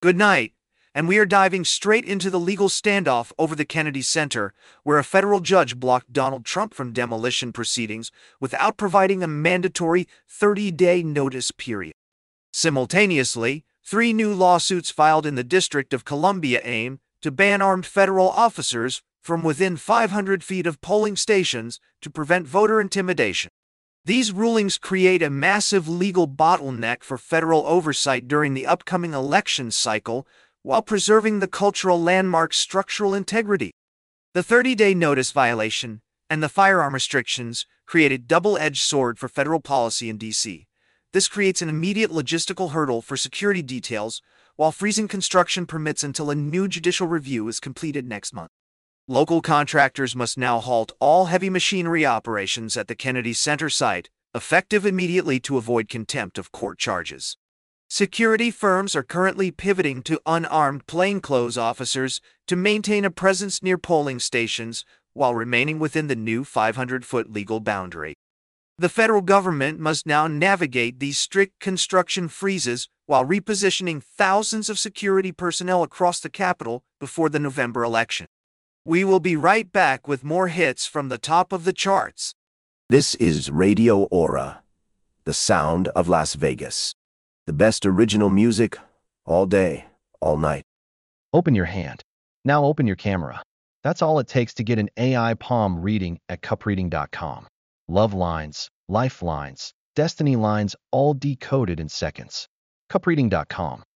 Good night, and we are diving straight into the legal standoff over the Kennedy Center, where a federal judge blocked Donald Trump from demolition proceedings without providing a mandatory 30-day notice period. Simultaneously, three new lawsuits filed in the District of Columbia aim to ban armed federal officers from within 500 feet of polling stations to prevent voter intimidation. These rulings create a massive legal bottleneck for federal oversight during the upcoming election cycle while preserving the cultural landmark's structural integrity. The 30-day notice violation and the firearm restrictions create a double-edged sword for federal policy in D.C. This creates an immediate logistical hurdle for security details while freezing construction permits until a new judicial review is completed next month. Local contractors must now halt all heavy machinery operations at the Kennedy Center site, effective immediately to avoid contempt of court charges. Security firms are currently pivoting to unarmed plainclothes officers to maintain a presence near polling stations while remaining within the new 500-foot legal boundary. The federal government must now navigate these strict construction freezes while repositioning thousands of security personnel across the Capitol before the November election. We will be right back with more hits from the top of the charts. This is Radio Aura, the sound of Las Vegas. The best original music, all day, all night. Open your hand. Now open your camera. That's all it takes to get an AI palm reading at cupreading.com. Love lines, lifelines, destiny lines, all decoded in seconds. Cupreading.com.